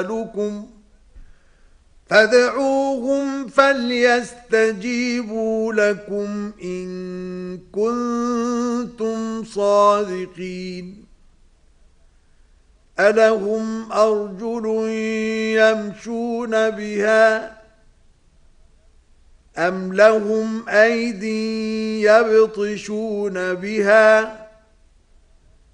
لكم فادعوهم فليستجيبوا لكم إن كنتم صادقين ألهم أرجل يمشون بها أم لهم أيدي يبطشون بها